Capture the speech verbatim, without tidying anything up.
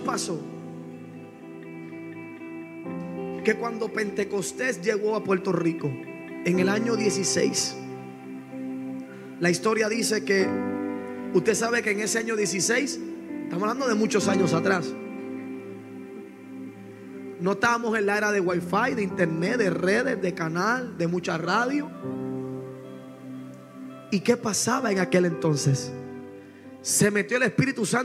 pasó que cuando Pentecostés llegó a Puerto Rico en el año dieciséis, la historia dice que usted sabe que en ese año dieciséis, estamos hablando de muchos años atrás, no estábamos en la era de wifi, de internet, de redes, de canal, de mucha radio. ¿Y qué pasaba en aquel entonces? Se metió el Espíritu Santo